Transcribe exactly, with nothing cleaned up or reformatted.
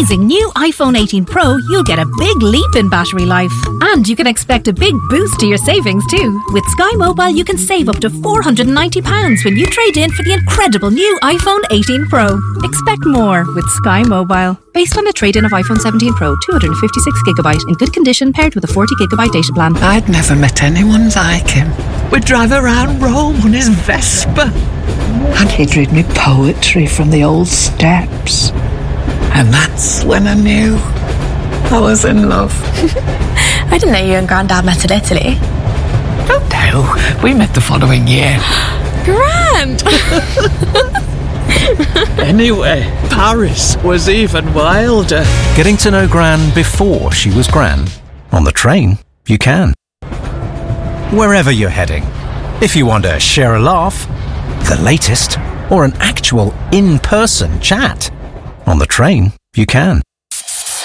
amazing new iPhone eighteen Pro, you'll get a big leap in battery life. And you can expect a big boost to your savings too. With Sky Mobile, you can save up to four hundred ninety pounds when you trade in for the incredible new iPhone eighteen Pro. Expect more with Sky Mobile. Based on a trade-in of iPhone seventeen Pro, two hundred fifty-six gigabyte in good condition, paired with a forty gigabyte data plan. I'd never met anyone like him. We'd drive around Rome on his Vespa. And he'd read me poetry from the old steps. And that's when I knew I was in love. I didn't know you and Grandad met in Italy. Oh no, we met the following year. Grand! Anyway, Paris was even wilder. Getting to know Gran before she was Gran. On the train, you can. Wherever you're heading. If you want to share a laugh, the latest, or an actual in-person chat. On the train, you can.